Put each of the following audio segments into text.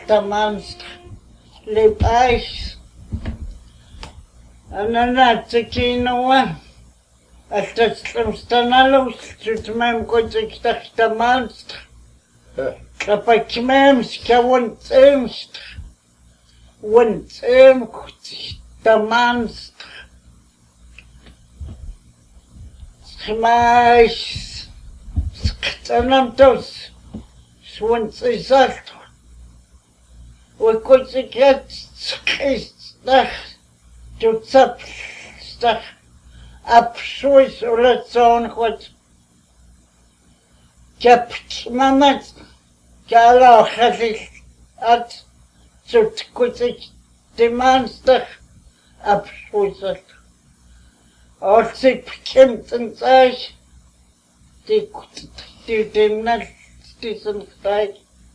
tamanst lipais ananatsikinawan altaslamstanalus tutmem kotiktak tamanst kapakmems kawantsemst wantsem kutik tamanst Mas sktanamtos swantsisalt Wikutsiket skistach tutsapstach abschuis ulatson wat kapt mamat kala khasil at tutkutsit demanstach abschuisalt Orsip kemten sag die demnal diesen Tag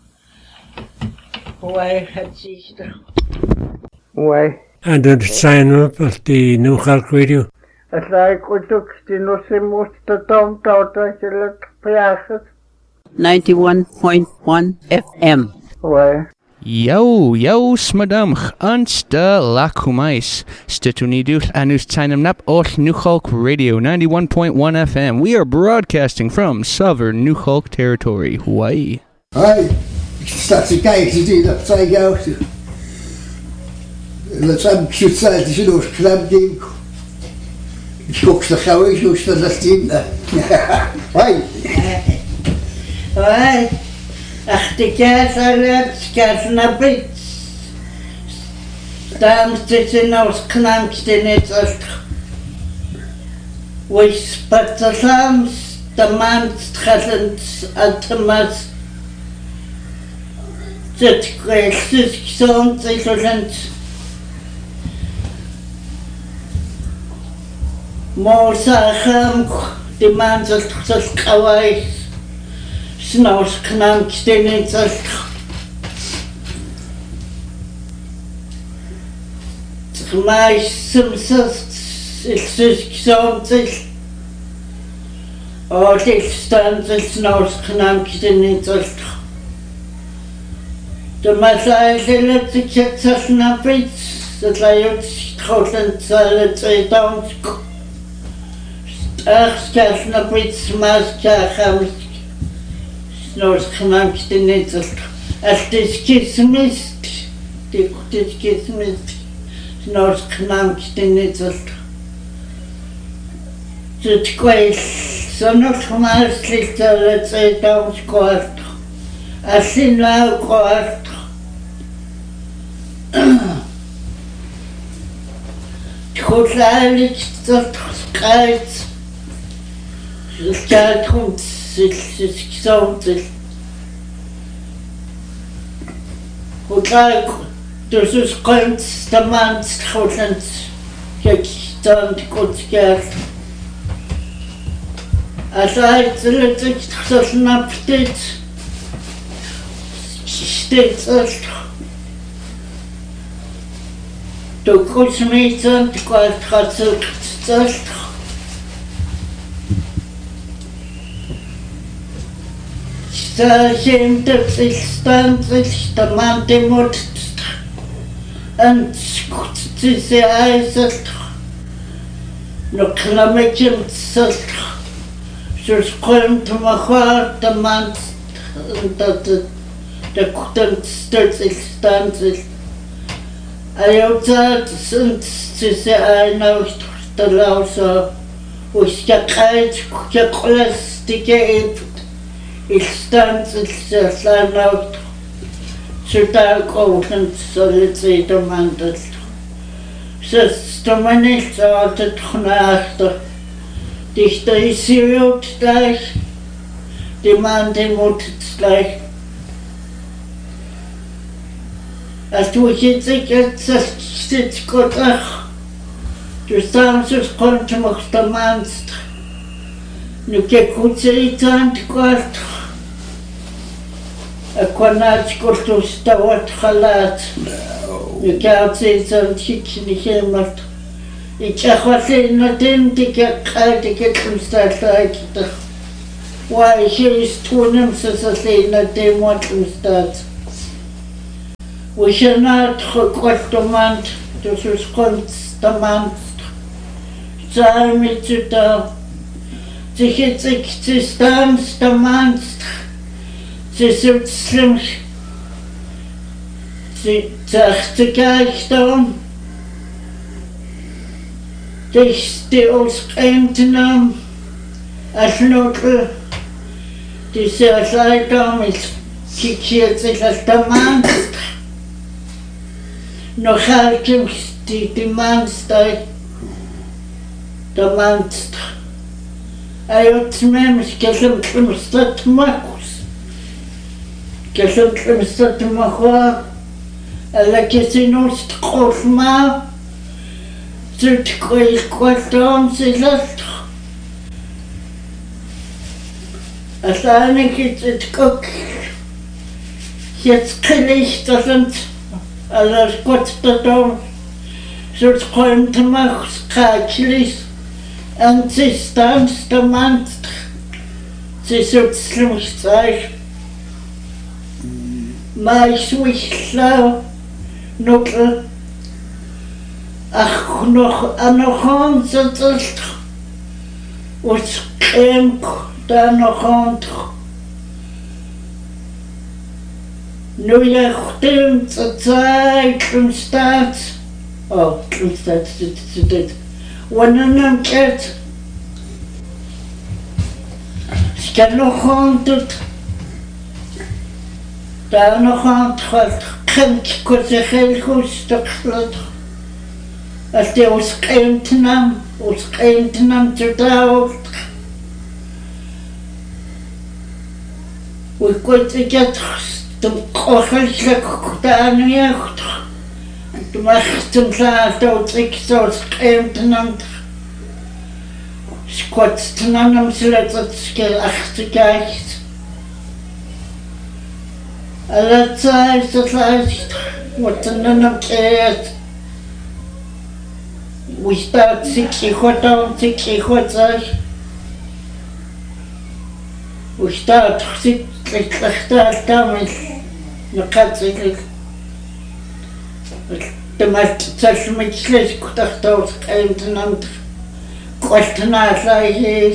Why had she Why? And the sign up of the New Hulk Radio. As I could took the no most the town daughter 91.1 FM. Why? Yo, smadam, ansta lakumais. Stitunidut anus tainam nap ol New Hulk Radio 91.1 FM. We are broadcasting from southern New Hulk territory, Hawaii. Hi. Staat te kijken, die dat zei ik ook. Dat zijn gezegd, die zijn ook knap ding. Ik schrok ze gauw, ik schrok ze dat ding. Hoi. Hoi. Ach, de kaas naar bed. Daarom zitten als knamste net als. We spatten samen, de man schallend uit de mas. Zet kwesties gezond zijn. Morgen de man zegt kawaii. Snaus knam stenen zegt. Maar soms is het gezond. Oh, dit staan ze snaus knam stenen zegt. De massaïs het succes na pits, dat lijkt schoten zal twee downs. Skas na pits maska gaan. Snows gemaakt in het. Als dit kismis, dit kismis. Snows gemaakt in het. Het kwijt, zo nog gemaakt ligt zal twee downs kwart. Als in lauw kwart. Goed eigenlijk dat krijgt. Het gaat goed, het is gezond. Goed eigenlijk, dus het komt de man goed en kijk dan goed gaat. Als hij het zo snapt dit, steeds als. De kosmeten kwart gaat zo zest. Staan dat zich staan zich de man die moet en goed is de ijzer. Nog klammetje met zest. Zo komt maar hard de man dat de koeten stil zich staan zich. Ayotza sunt se ainaust de lausa uskakait kuklastique instans se slanaust sutal kohen solitse de mandat se stomanis altijd knaster dich de isiot gleich die man dem mut gleich. Als du jetzt zit goed ach. Dus samen komt je nog de maand. Nu kijk goed ze iets aan het kwart. Ik kon uit kort dus dat wordt gelaat. Nu kijk ze iets aan het schikken niet helemaal. Ik zeg wat in het in die kijk uit ik heb hem staat uit. Waar je is toen hem ze in het in wat hem staat. وشنات خقوتمانت تسوس قنستمانت زامت تا تخيتك تستمانت تسوتسلم تختكايتون تشتي أسقيمتنام أشنوكل تسياسايتام كيكيتك التمانت نخالكم تمانستاي تمانست أيوت مامش كسمت المستط ماكوس كسمت المستط ماخوا ألا كسينوس تقوف ما تتقوي قوتهم سيلت أساني كتتقوك يتقليش تسنت ألا سكوتتهم سوت قويمت ماخوس قاكليس أنتستانس تمانت سيسوت سلمشتاي ما يسويش لا نقل أخ أنخون ستلت وسقيمك تانخون نو يختم تتاي كلمستات أو كلمستات ستت وننم كات سكانخون تت تانخون تخلت خنك كوزخيلكوس تقلت أستي وسقيمتنام تداولت وكنت جات تمقوخلش لك كتانو ياخد تمختم ساعة وتكسو وسقيمتنام سكوتتنام سلطت سكيل أختكايت ألا تسايس وتننم كيت وشتات سكي خوتاي وشتات خسيت لختار تعمل نقاط تمات تسلمت ليش كنت اختار سقيمتنام قلتنا سايس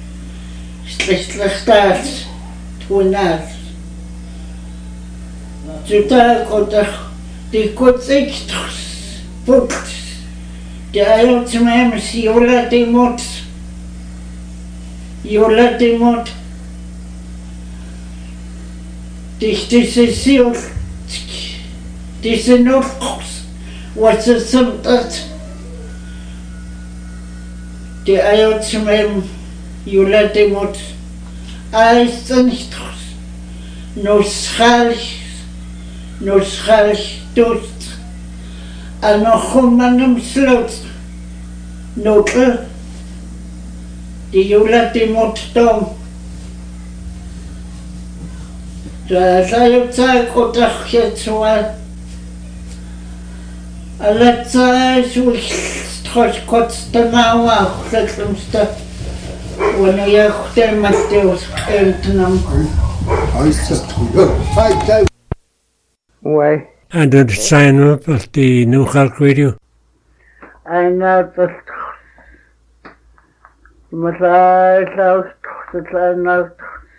لختار توناس جدا كنت دي كنت اكتخس فوقت دي ايوت مامس يولد يموت diese Notgroß, was es sind, die Eier zu meinem Julette Mut, alles nicht groß, nur schreich Durst, an noch meinem Schloss, Notel, die Julette Mut dumm. Da sei Zeit und ach jetzt mal. Alle Zeit so ich trots kurz der Mauer letztemste. Und ich der Matthäus Elternam. Heißt das drüber? Fight. Why? And then sign up at the New York Radio. I know that Masai South the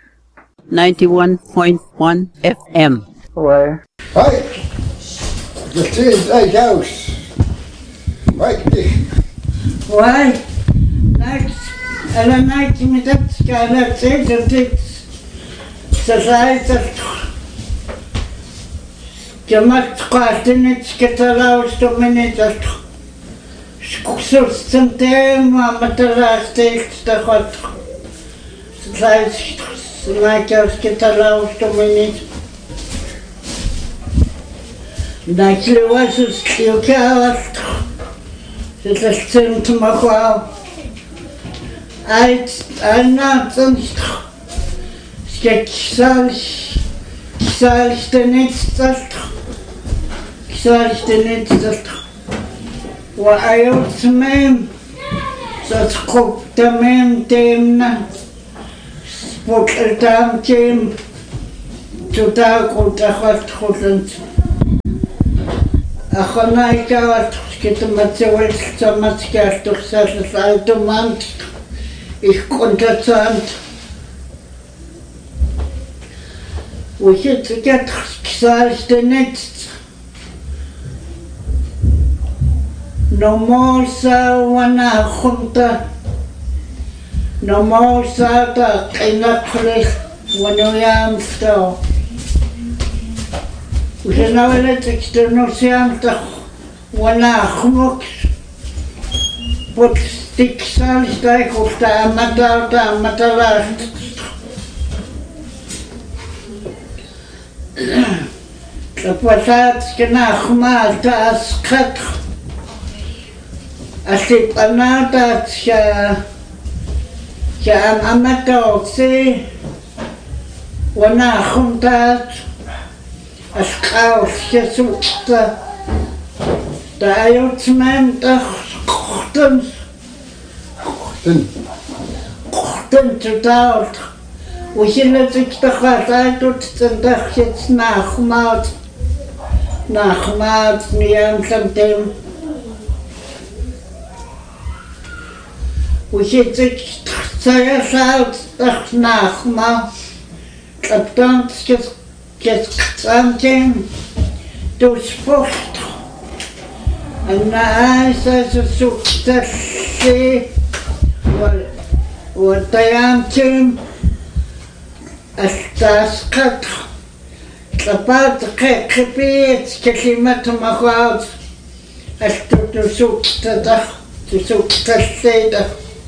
91.1 FM. Why? Fight. The trees like house. Fight. Why? Next, alla night med det ska alla säga det. Så säger det. Jamat kvarten ska tala oss då men det. Skogssten tema matalaste det. Så säger Найка скитала устомени. Наклева сускиокала. Это центр махуа. Айна центр. Кисаль тенецталт. Ваайот мем. Саскоп тамем темна. Вокертам тем. Туда куда хват худент. Ахонаикават скитаматсуэл саматскаалтурсааллаалдумаант иккунтатаант ухитсикат кисаалстэнэт номоосаавана хунта номоосаата инакхлих вануяамстоо Usenavelet externorsiamta wanahmux pot stiksaalista ikusta ammatalaast Tapasaat skenahmaalta asqat asipanaataat ja ammatauksi wanahumtaat Asqaus jesukta daayutsmenta qohten tutaalt usilatiktaxasaatut tsantaxjets naxmaat niamsamtem usitiktaxasaat naxma kaptanskes Something to sport and I says a success what I am to as das cut about the kepit kelimat mahad as to success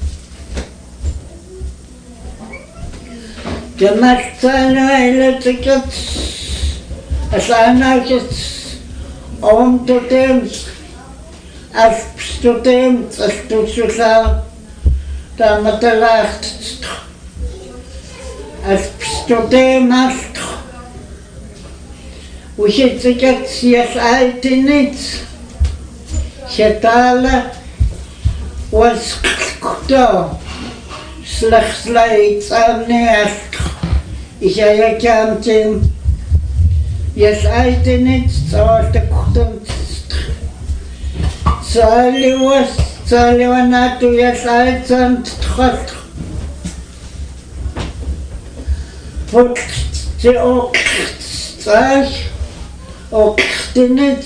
Gemachtana elektriket asanaket to them as to them as to sula damatalacht as to them as we should get yes altinit shetala was kuto Slachslights on nest. Ich ja can't yes I didn't start the couldn't Sally was not to yes I don't trust But the oak didn't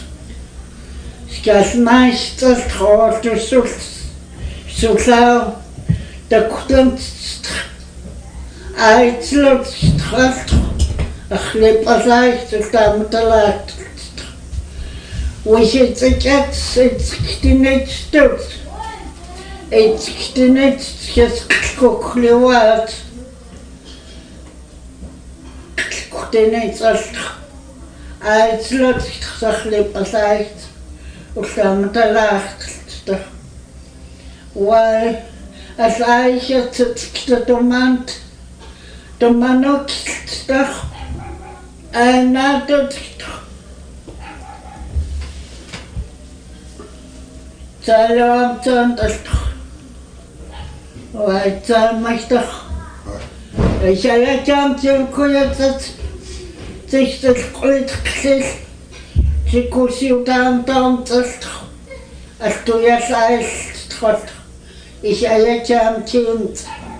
Skas meister trot to so Da couldn't Uitslot straat Achlepasait Tamatalat We should get it's kinet stout It's kinet just cookliwat Kinet Uitslot Achlepasait Tamatalat Why As I get the demand, the manok stuff, and not the Salam Santas. I tell my stuff. I shall let them to quiet that 6 great kiss. She goes you down just as to your size trot. Ich jam kind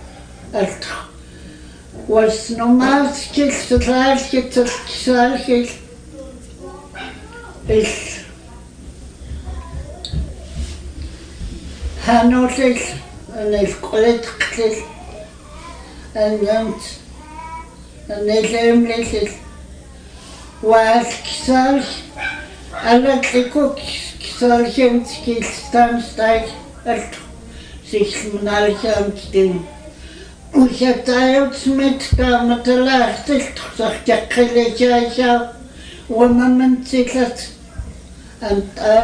was normal gleiche ist Hanotis and it's collected and it's emblem was kisal alle cook kisal stand sich nalchamstin Usiadając mytka telachty, sagt ja kelejaja, woman citat, and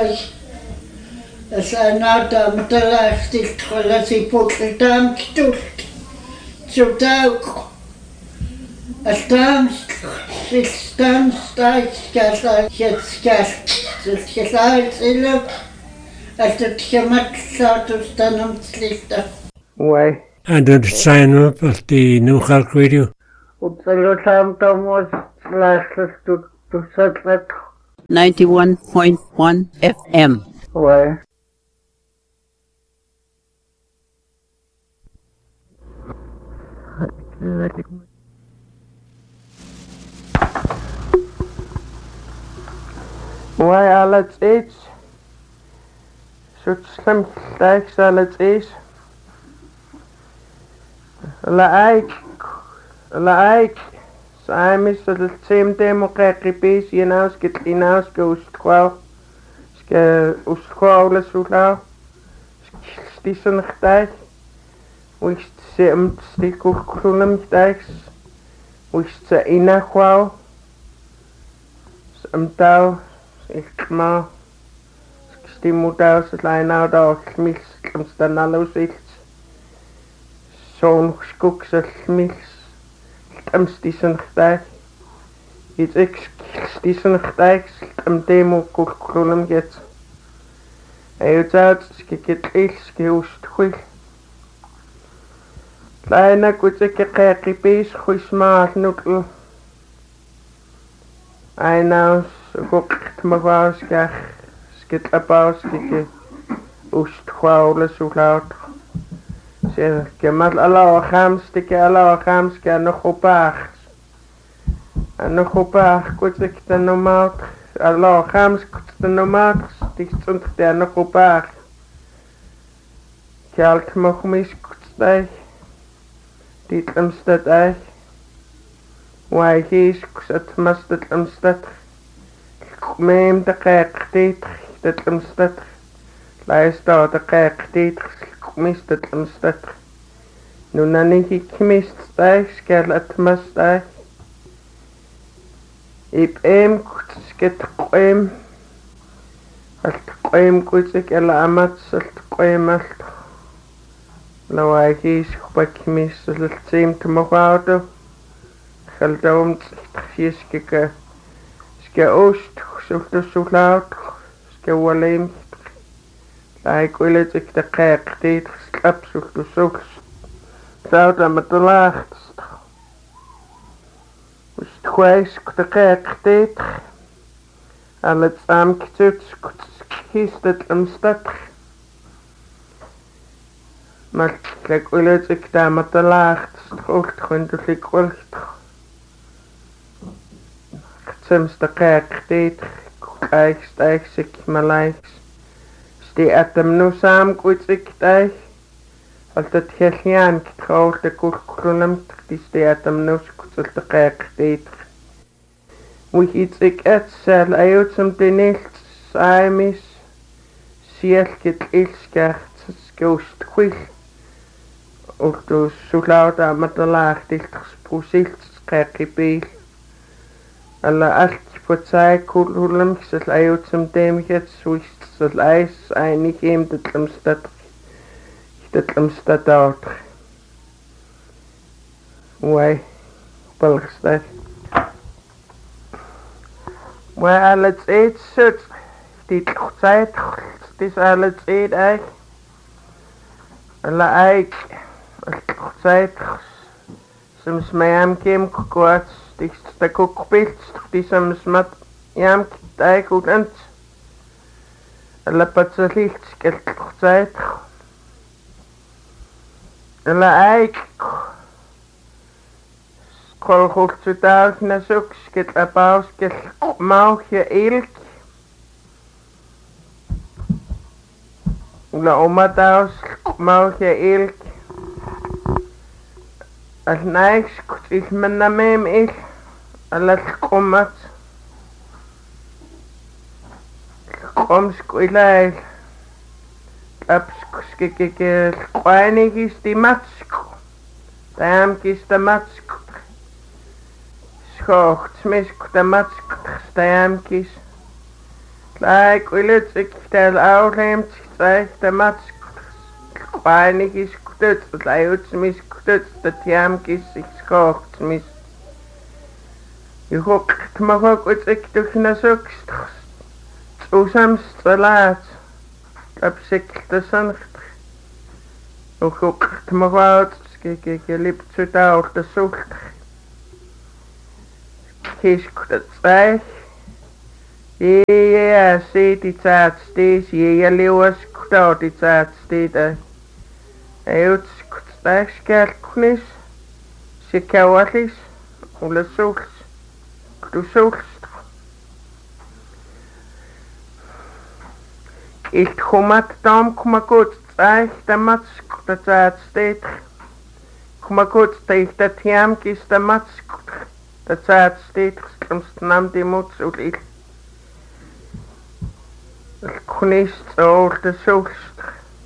as another telachty, trolasi putridam stult, zu dauk. As dams, steigt, jetzt gesagt, as the Tiamat Satus Tanamslista. Why? And the sign up of the New Hulk Radio. Utsalutam Thomas Lastas to Satlet 91.1 FM. Why? Why alle iets? Zo'n slim lijkt alle iets. Like, saam is dat het same democratie bes hinaus geht hinaus geustqual. Ske ustqual sula. Stissen gtij. Wist se stikulkulum gtij. Wist se inaqual. Tau ik ma stimulus lijna daar mis staan alles iets. Zo'n skoksel mis stissen gtij. Iets ik stissen gtij demo kulkulum get. Uit skikit is geust goed. Kleine goed ik kijk bes goed maar nukkel. Einaus guckt me was skit abaus dike ustquaule so laut. Ze kemal alla khams ke nog opag. En nog opag goed ik dan normaal alla khams dan normaal dik stond der nog opag. Kalt mag mis stay. Dit amstad ei. Why he's het must het amstad. Meem de kijk dit het amstad. Luister de kijk dit mist het amstad. Nu nanny ik mist stijg skel het must stijg. Ik sket qoem. Het qoem goed ik ella amat het qoem het. Why he's gebak mist het seem te mogoudo. Geldom fieskeke ske oost zo laut ske waleem like wil ik de kijk dit slap zo zou dan met de laag is twice de kijk dit al het saamgetut kies het amstad maar ik wil ik daar met de laag stroogt gewoon dus ik wil Sims de kijk dit kijk stijg ik me lijks stie atem nu saam goed ik stijg altijd geen getrouwd de kurkulum die stie atem nu goed de kijk dit hoe iets ik het zal uit om de niet saam is zie het ilskert skost goed ook dus zo laut met de laag dit gesproesicht kijk ik bij alla allt på sig kulhulum sel ayut som demget swist sel ais einig im detlamstad out. Why balgstad. Why alles eet sut dit tijd dis alles eet ei. Alla eik tijd soms mayam kem kwats de kokpit die soms met jam kijk goed en lepat licht skelt tijd la eik kol goed te dag na zoek skelt abaus skelt mauche ilk la omadaus mauche ilk als niks is men na mem ik alles komt kom squilai abskike weinig is die matsk tam kis de matsk schocht misk de matsk tam kis like wil ik tel oudemt zeg de matsk weinig is goed het uit misk goed de tam kis ik schocht mis je hoekt maar ook wat ik toch na zoekst zo soms te laat heb ik de zoncht je hoekt maar wat ik liep zo daar de zoekt kies het zeg Ja, sit die tijd steeds, ja, leeuws, kutaat die tijd steeds. Uit kutstijskerknis, se kauwalis, ole sols, du sols. Ik kom at dam, kom goed, zeg, de matsk, de tijd steeds. Kom goed, steeds, de tiam, kies de matsk, de tijd steeds, soms nam die mots uit ik. Kunist all de soulst.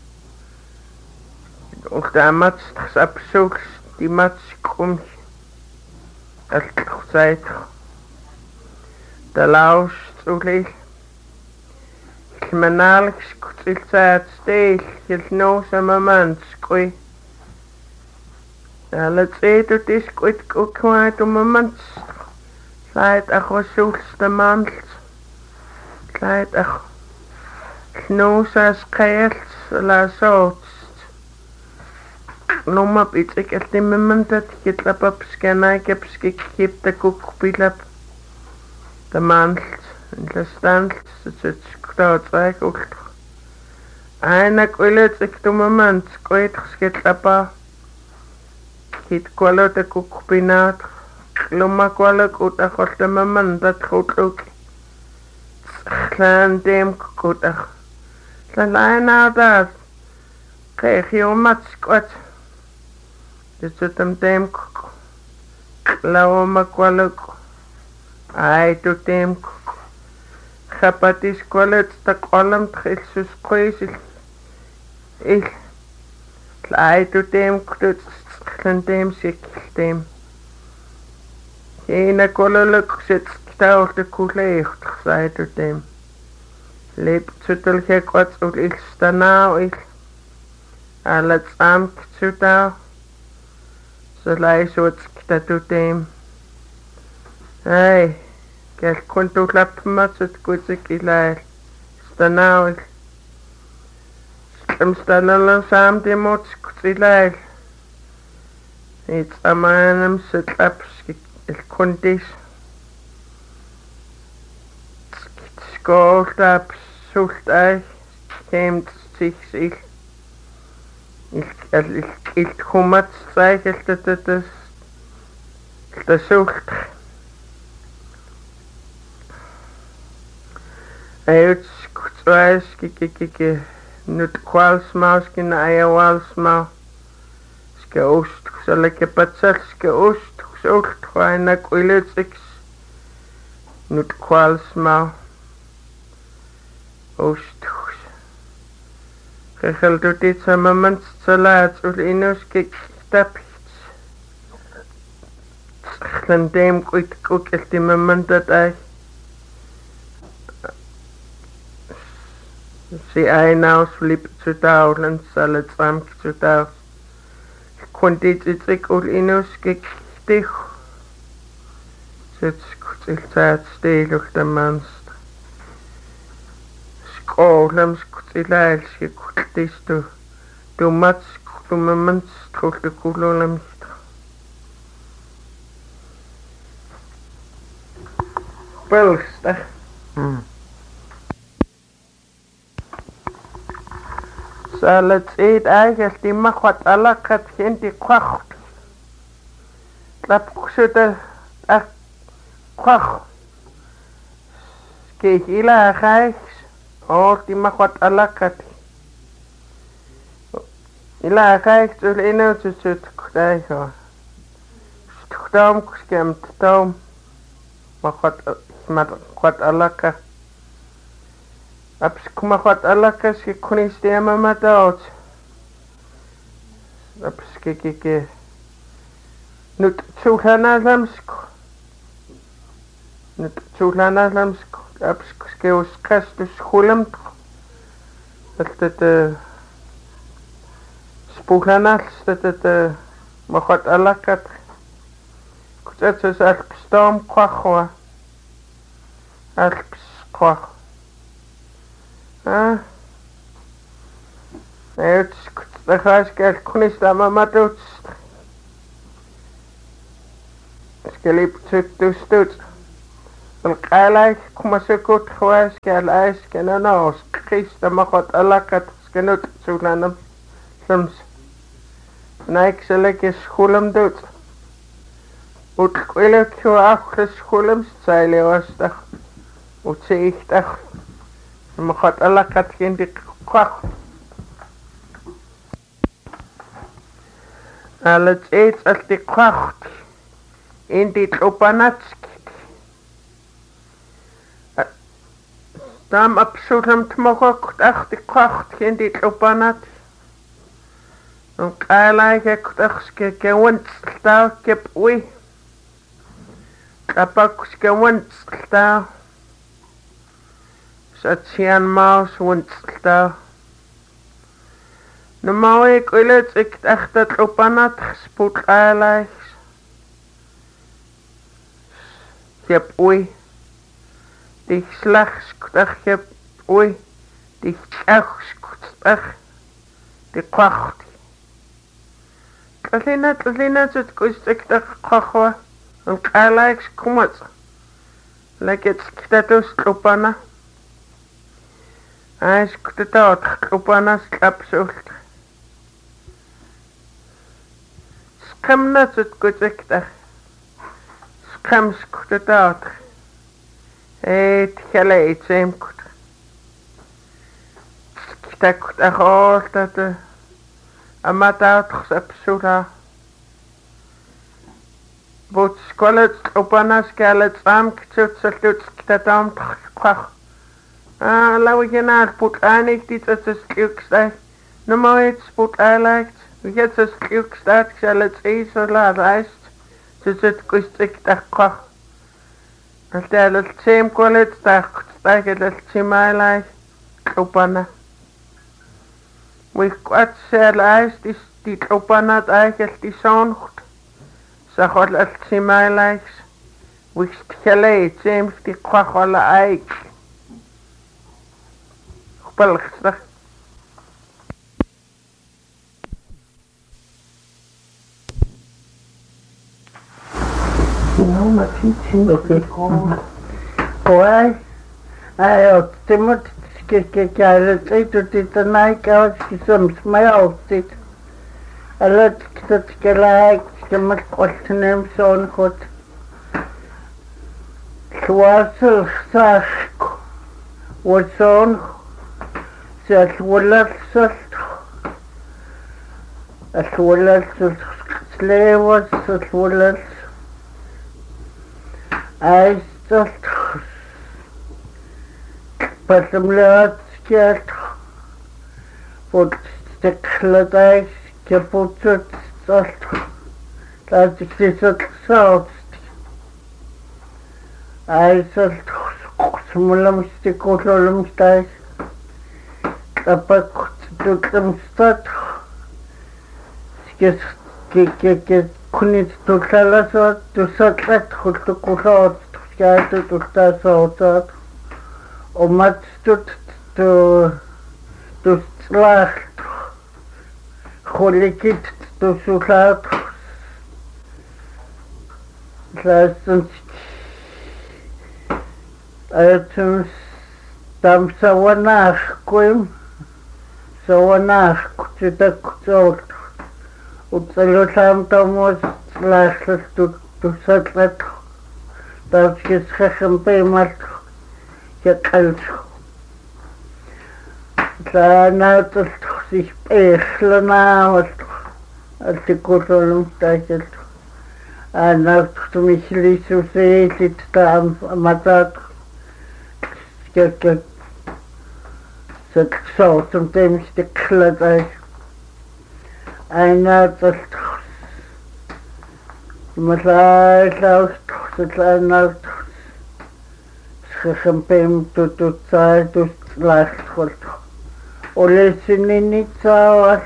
Och de matst ab soulst die matsk kom. Het gezeit. De laust olie. Kmanalik skutselt steel. Het no sama man skoi. Alle zeit het is goed ook kwaad om een mans. Zeit ach was soulst de mans. Zeit ach. Knoosas keels la sootst. Nomap iets ik het moment dat je het lapap scanai ik heb skip de koekbilap. De maand en de stand het skroot zeg ook. Eindelijk wil ik de moment kwijt skit lapa. Het kwalo de koekbinaat. Loma kwalo goed ach de moment dat goed ook. Klein dem goed ach. De lijn nou dat. Krijg je om het squat. Dit zit hem demk. Klauwe me kwaluk. Hij doet demk. Gapat is kwaluk. Stak allem tgis sus kwijs. Ik. Hij doet demk. Doet geen dem zich dem. Geen kwaluk zit stouw de koeleeg. Hij doet dem. Leep zutel gek wat ook ik sta nou ik. Alles am zutel. Zo lijst wat dat doet hem. Hey, kijk kon toch lappen met het goed ik ilai. Sta nou ik. Staan al samen de mots ilai. Iets aan hem zit laps ik kon dis. Skooltap zoekt uit, neemt zich. Ik kom het zeggen dat het is. De zoekt. Hij uitskoet wijs, kijk. Nut kwalsmaus, geen eierwalsmaus. Ske oost, zal ik het patsel, ske oost, zoekt, gewoon ik wil het ik. Nut kwalsmaus. Oost. Krijg doet dit samen met z'n laat, ul inus kijk stapjes. Dan denk ik ook echt die moment dat hij. Zie hij nou sliep zu touwen, zal het samen zu touwen. Ik kon dit iets ik ul inus kijk stig. Zit zich zaad stil op de mans. Skoolem skutilail si kutistu. Du mats kumamans trolte kulolam. Pulsta. Zal het eet eigenlijk die mag wat alakat geen die kwacht. Klap kusutel kwacht. Kijk ila gijs. Oh, die mag wat alakat. Ila gijs ul ino zut krijgen. Stukdom kuskemt dom. Mag wat alakat. Aps mag wat alakat je kon niet stemmen met dood. Aps kijk. Nut zulhana lamsk. Nut zulhana lamsk. Aps skeus kastus schulem. Dat het spoelhanas dat het mag wat alakat. Kuzet is alpstom kwachwa. Alps kwach. Het de gras kijk kunis da mama doet. Skelip zit dus doet. القالك كما سكوت خواس كالايس كنا ناس قيس ما قد علاقة سكنوت سولانم سمس نايك سلك سخولم دوت وتقولك شو أخر سخولم ستايلي واستخ وتسيختخ ما قد علاقة كندي قاق على تيت التقاقت إنتي تلوباناتسك دام أبسولم تمغوك أختي قاقت إنتي تلوبانات نقالايك أختخسك كونت سلتاو كبوي كباكس كونت سلتاو ساتسيان ماوس ونت سلتاو نماوي قلت اكت اختت لبانات خسبوت آلايس يبوي ديك سلخس كتخ يبوي ديك تأخس كتخ ديك قاختي تلينا تتكوست اكتخ قاخوة انك آلايس كومت لكت كتاتوس لبانا عايز كتتاوت لبانا سلابسولت سقمنا تتكوتكتخ سقمس كتتاوتخ تخلي تسيمكت كتاكتخ أولتت أما تاوتخ سابسولا بوت سكولت لبانا سكالت سامك تسلتوت كتتاوم تخخ لو ينال بوت آنيك دي تسليوكستاي نمويت بوت آلاكت ويجت تسليوكستات كالت إيسولا رايست تسلتكوستك تخخ التالي التسيم كولت تاكت التسيمايلاي لبانا ويكوات سيالايس دي لبانا تاكل دي سونخت ساخد التسيمايلايس ويستخلي تسيم دي قخ ولا ايك خبالخستخ No, ma teaching. Okay. Why? I timid carrot to it and I got some smell it. I let that like the much name son hot. Swassel sask was on that will as well as slave was as well as I just but some lot scared but the clothes kept it that is it so I just smaller stick column style the back to them start get couldn't to tell us what to set that to go out to start out or much to slash holy kit to shoot out license items tam sawanach quim sawanach to the court utsalo tam tomos slash to set that that's his payment get now to sich echlana articulum title and now to me to say it matat get so sometimes the clothes I know that Masai out the now champagne to try to last for or listening it out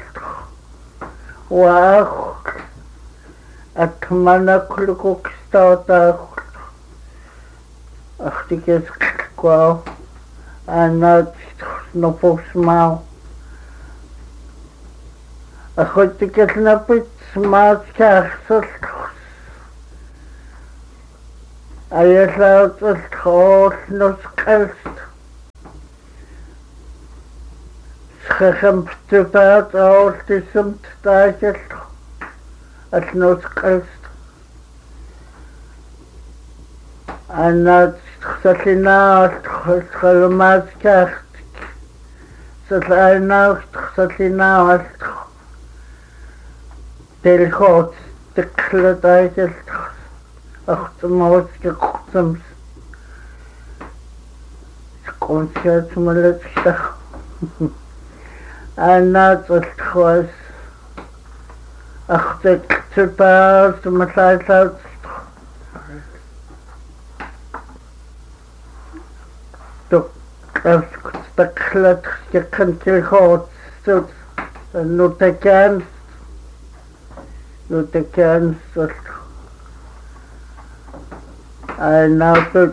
wow at Manakuluk start out I think it's wow and not no post mouth I hope to get a bit smart castle Ayalautelt nusqalst. Schachemptupaat oltisumt taajalt. At nusqalst. Anat salinaat khalmaskacht. Salinaat salinaat. Telkhot tekhlataajalt. Achtemauske kutsams. Konzert maletsdag. Anat was. Achtek tupaat matlaat. Als staklet kan telkhot so notekan nou tot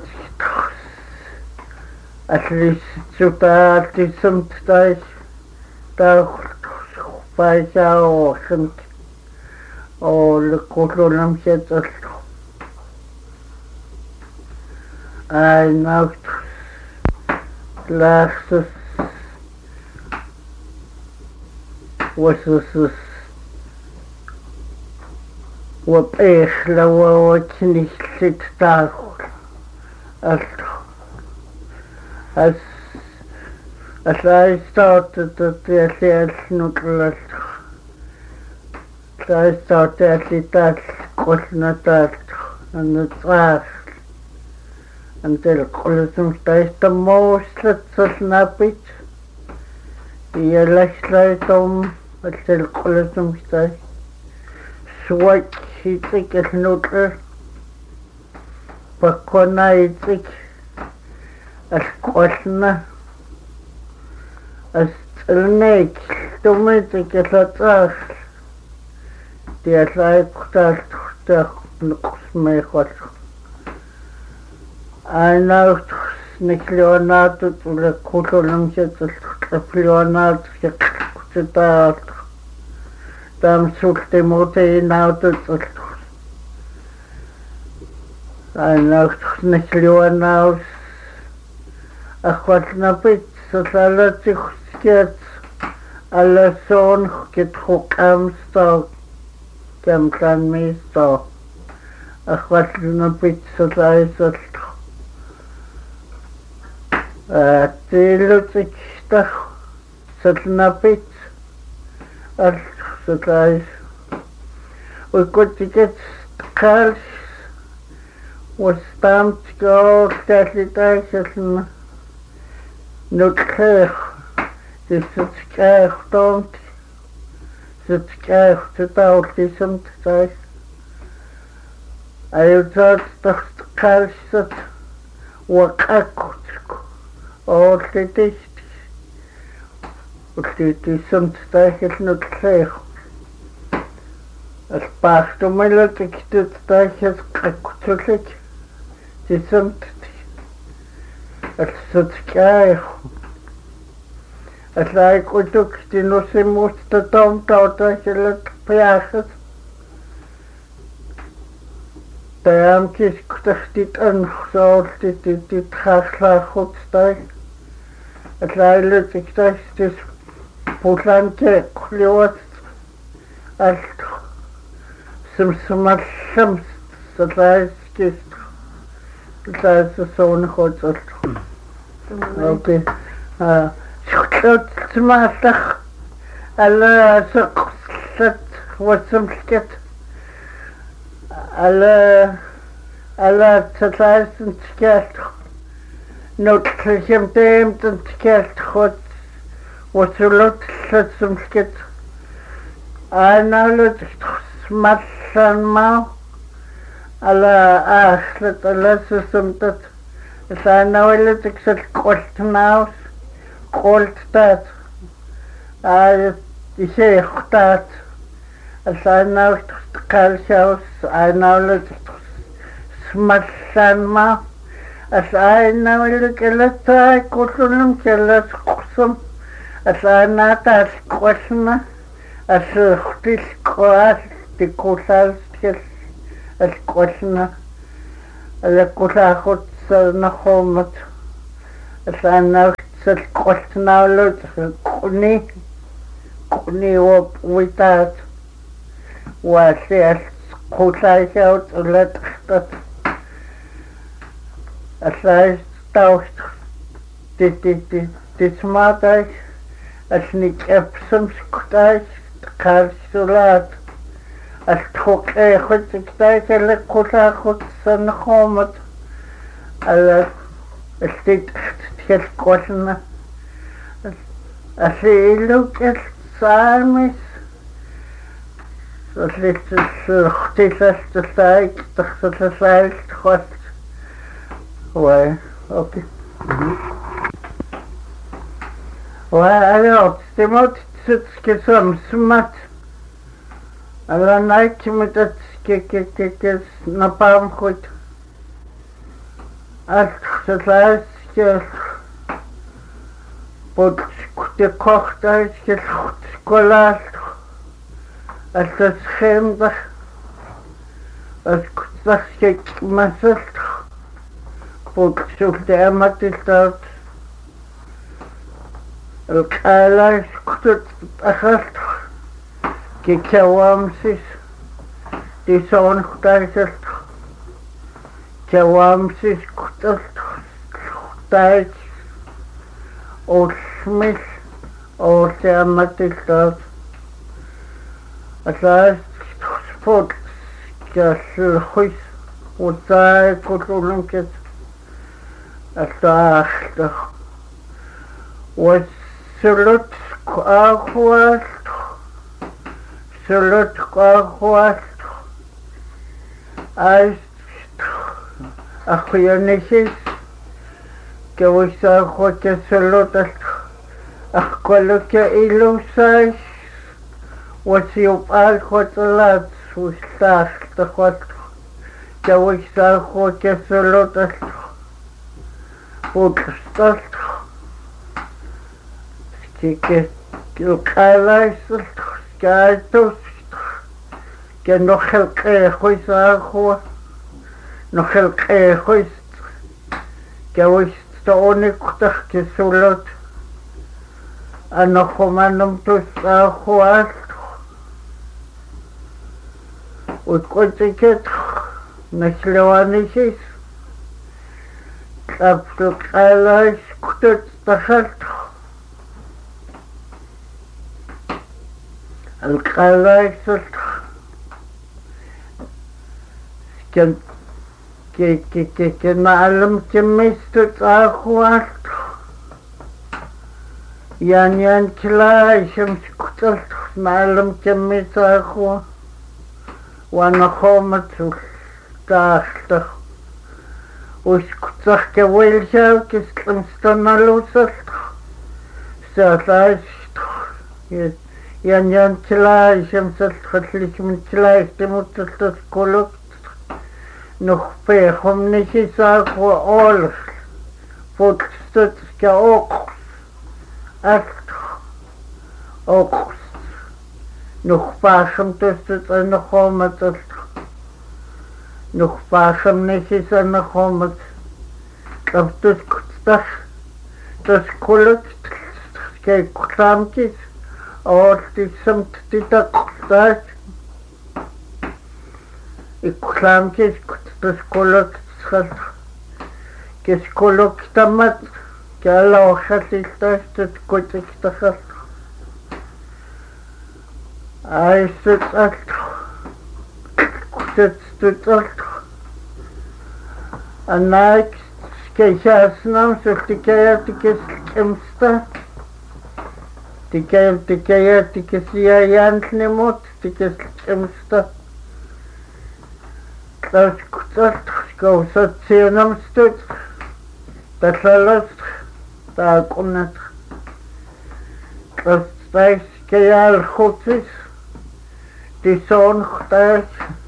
at least super some tijd daar bij jou de kolonam zit nou laatste was wat echt wat niet zit daar als hij startte dat hij zelfs nog hij startte dat kostnader dat en het was until Kolosum stays the most snapit. The last until Kolosum stays. Swat hitik is nutter. Pakona hitik. As kosna. As tilnek. Tumitik is a task. The asai kutas nukusmekot. Ana Leonardo le kolonam zit Leonardo zit daar dan zoekt de motor nou tot Ana Leonardo wat napit zodat zich skiet alle zo'n getrokken kan meestal wat napit zodat Tilutzik toch napit als zoals we could get cars was stamped go dat het not clear dus het krijgt dan het krijgt het al die soms hij zat toch cars dat wakakut all the dicht. Die soms is nog slecht. Het paast onmiddellijk, ik doe het is kakutelijk. Die soms het zit krijg. Het lijkt ook die nog ze moesten dan dat je het praat. Daarom kies ik toch dit aan, zoals dit graag goed staat. Het lijkt ik dat het Poetlantje kloot als soms dat lijkt dat is zo'n goed als oké schoot smatig alle zo wat soms get alle het lijkt een skert Not him dem den skert goed wat zo lot het soms get alle smatsan ma alle het alles soms dat zijn nou wel ik zet kort nou kort dat die zeg dat zijn nou kalshaus nou wel smatsan ma As I now look at the curriculum, tell us as I not as question as this class, the courses as question алаккулаахутсернахуумат аллааннаавтсал qoltnaullut quniup uitaat уаллиал qulaisaut улатэртат аллаис таust титматай алник эпсэмскутай қарсулаат алтхуқэхутсиктай салэққулаахутсернахуумат алла التيت تخلقنا أسيلوك السامس اللي تختيسة تسايك تسايك تخوص أوكي وأنا تستموت تسكسم سمت أنا نايك متسكسكس نبام خود Altsalaskjel Bodskute kochtaskjel Skolalt Altaskjemda Alkutsaskjel Masalt Bodsulte amatiltat Alkalaskutut Achalt Kikawamsis Disonchtaisalt Jawamsis kutalt olmil olamatiltat asas sport kalhuis utai kululunket astahta was sulut qahwat as أخيانيسيس كويسا خوكا سلوتك أخكولوكا إلوسايس وسيوبال خوتلات وستاخ تخوت كويسا خوكا سلوتك وكستاك كيكي القالايس كايتوس كنوخلقي خويسا خوة نخلق خويست كويست تونيكتخ كسولت أنا خمانم تساخوات وتقولت نسلوانيسيس أبتلق علايس كتت دخلت القلايس كنت كي معلم كميست أخوات يعني كلا شمس كتلت معلم كميست أخوات وانا خومت تاخت وسكتخ كويل شاو كسلم ستنالوسل ساتاش يعني كلا شمس تخليش من كلا يستموت تسكولوك نخفيهم نشيساك وأولخ فوتستت كأوقس أفتخ أوقس نخفاشم تستت نخومت نخفاشم نشيسا نخومت تفتت كتستخ تسكولت كي كتامكيس أول تسمت تتاكستاش إكلامكيس كتسكولك تسخل كسكولك تمت كالا وخليتاش تتكوتك تخل عايز تتقلت كتتتقلت أناك كيشاسنام سلتكاياتك سلكمستا تكاياتك سيايان نموت تكسلكمستا تسكتت كوسط سينمستت تسلست تاكونت تستيس كيال خوتس تسون ختاش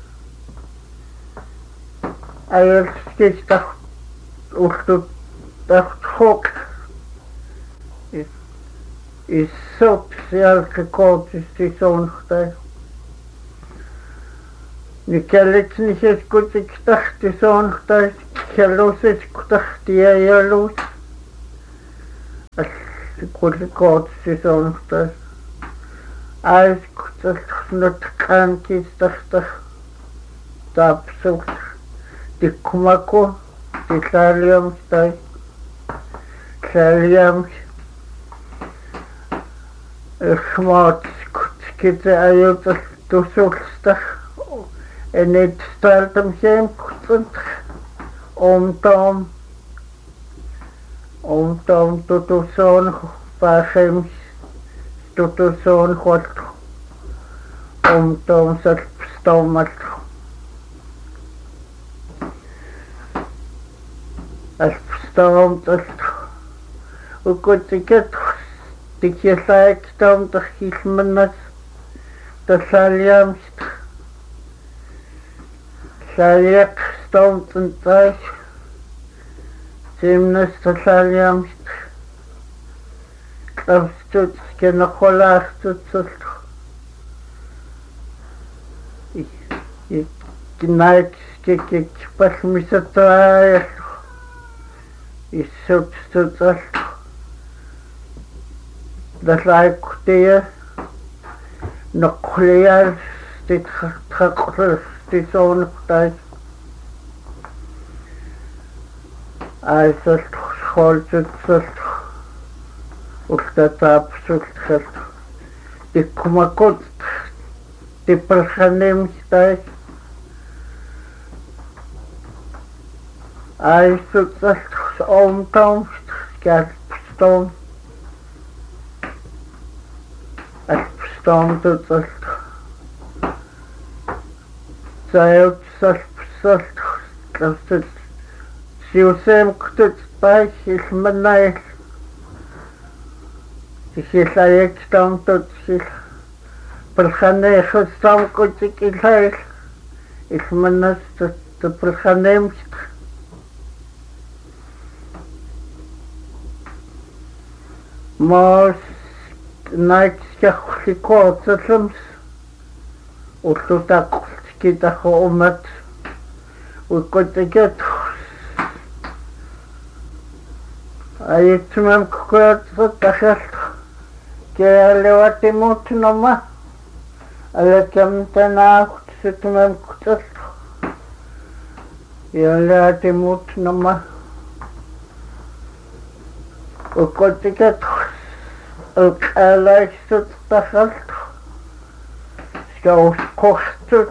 ايل سكيش تخت خوك السوب سيال كوتس تسون ختاش Nikäliksnisekkutiktartisoonhtais kellusiskutahtiajalus. Kullikootisisoonhtais. Aiskutsalnutkankistahtar tapsult. Tikkumaku tilaaliamstai. Tlaaliams. Ihmaatskutskite ajutal tusulstah. Enit startam sem kutsant. Om tutusoon paasems. Tutusoon huoltu. Om salpstaumaltu. Alpstaumtaltu. Ukutiket tikialaikstaum tahilmanas. Tasaliamst. Saliak staumtantais. Simnas tasaliamst. Klapstut kenakolaartutsaltu. Kinaikskikikpalmisataayaltu. Issutstutsaltu. Daslaikkutia. Nokkulial titrakkulistisoonuktais. Aisaltu, skoltutsaltu. Ultataapsultsaltu. Tikkumakut tipalhanemstais. Aisutsaltu, omtaumst, kärpstoom. Alpstoomtutsaltu. Sajutsalpsaltu. Klapstut. Siuseemktut paik ilmanail. Tihilaikstaumtut sil. Palhaneehustaumkutik ilail. Ilmanas tapalhanemst. Maas naikskahulikootsalams. Ullutakultikitahu umat. Ukutiket. Ayitsumam kukuyatsutahaltu. Kialewatimuut noma. Alakamtanaahutsitumam kutsaltu. Kialewatimuut noma. Ukutiket. Alkaalaiksutahaltu. Skauskohtut.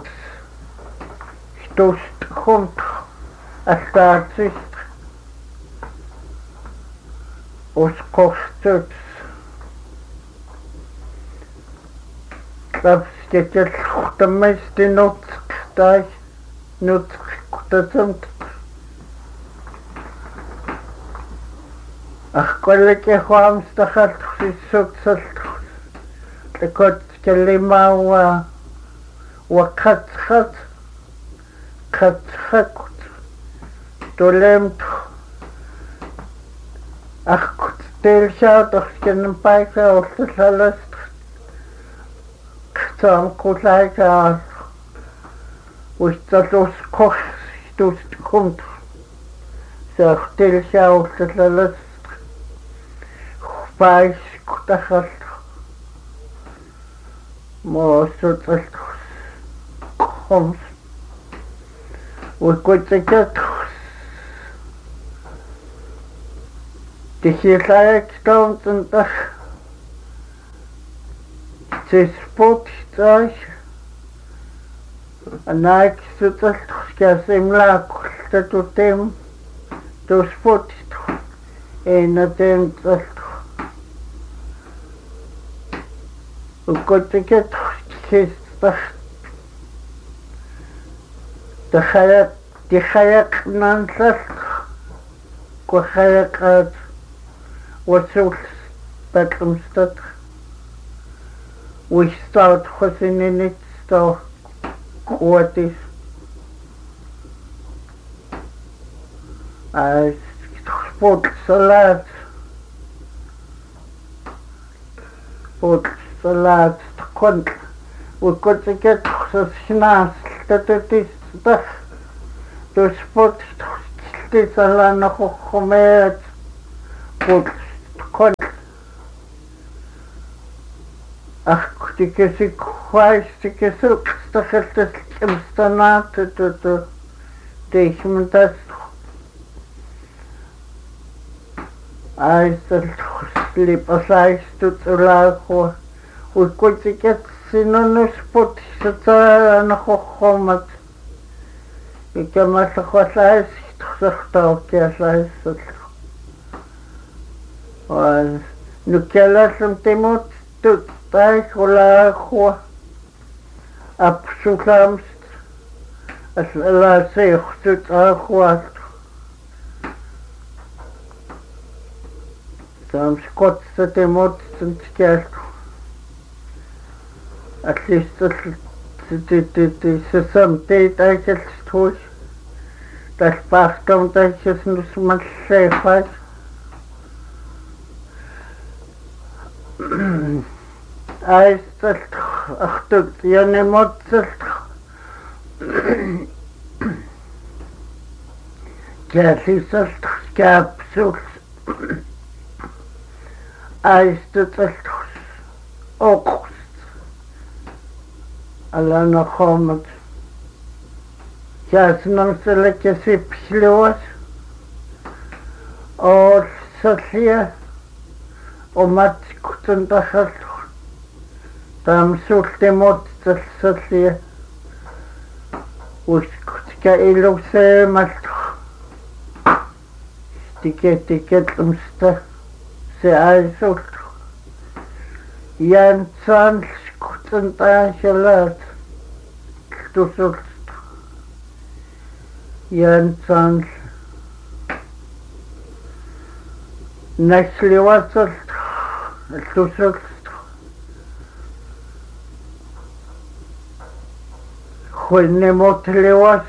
Stusthumt. Astaatsist. Uskohtut. Lapskekkelhuhtamaisti nutktai. Nutkutasamt. Ahkolleke huamstahaltu sissutsaltu. Tekotkelimauwa. Wakatshat. Katshakut. Tolemtu. Ahkut teelshaatoxkenan paika ultasalast. Ktam kulaika. Ustalus koch. Stustkumt. Sag teelsha ultasalast. Pais kutahaltu. Moosutsaltu. Koms. Ukutiket. Tihilaikstaumtantah. Tisputtais. Anaikstutsaltu. Skasimlaakultatutem. Tusputitu. Einatemtsaltu. Ukutiket. Kistah. Tihayak nansaltu. Kuhayakat. Wasul Batlamstat. We start Hosinit start Quatis. I sport salad. Sport salad. We got to get the snaps. tatutista tu sport tisala khomet put kon tikesi khwais tikesi stakhelt imstanat tu tehmtas aisel slipasais tu tulaho ukotiket sinonus sport sata khomat ikamas khwasais tsakhtaokiasais was nukelasum temot tu taikola khwa absolams la se khut khwa tam skot temot tskert at least the some date I just told that back down that just no much safer I said after the animal just capsules I stood oh Alana Homet. Yes, non se le que se ploas. O Sophia o mat kutun tachal. Tam sulte mot Sophia. Us kutka ilo se mat. Tiket umsta se ai sult. Jan Sans kutun tachalat. Tu sult. Jan Sans Nesli wasalt. Tu sult. Khulne motli was.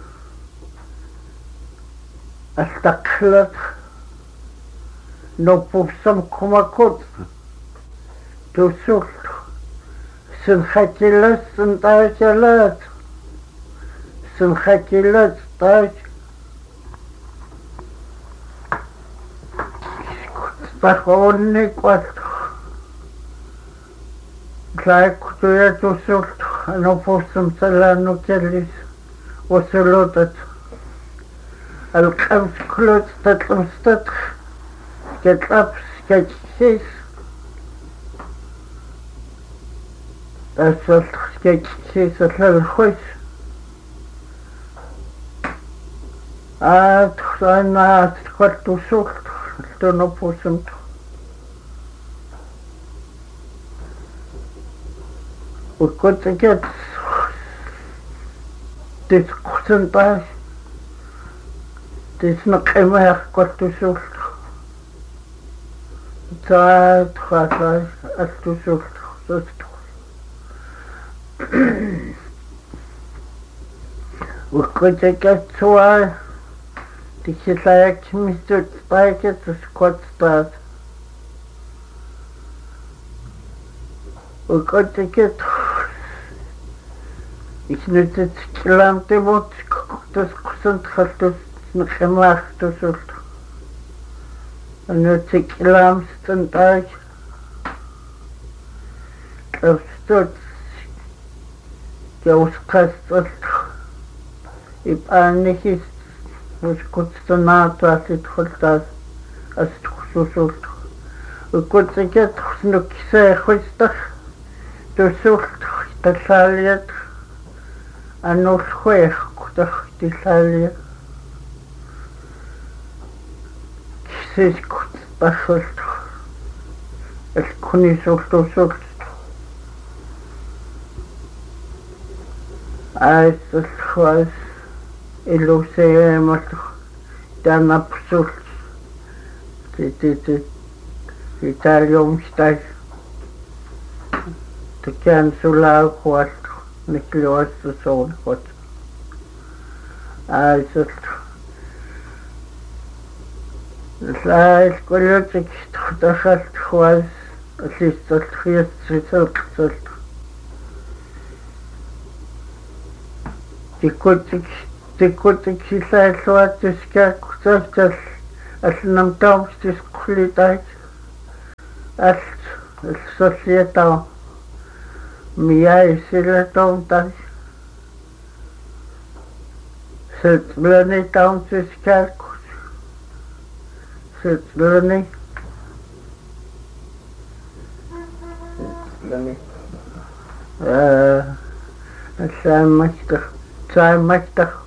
Astaklat. No pupsam kumakut. Tu sult. Sun khakilas sun tachalat. Sun khakilas tach. Pachonni quatro. Claro que eu estou solto, não posso me falar no que eles você luta. Alcance close tatam stat, get up, get chase. That's what get chase a little hoist. Ah, I'm not quite too short, don't know for some. We got to get this percentage. This not ever got to short. That was at too short. We got to get to this is like Mr. Spike at the squad start. We got to get ich nütze Lamte mot das gesund hat das noch gemacht das und nütze Lamst und Tag das tut der Auskast ich eigentlich ist was kurz danach was ich das als so und kurz geht noch sehr heute das sucht das Salient Anno juez kutach tisalia kisis kut basult el kunisultu sult ais el juez iluse matu dana psult italium stai te cancela juez Nicholas the soul what I just the size quality the first was at least the first result tikkutik sillailluatiskaakkusaal аллунам таумстисқуллитаит аллсоллиатаа миаисилатаум тас сэтблэни таумстискааккус сэтблэни аллааммактар тааммактар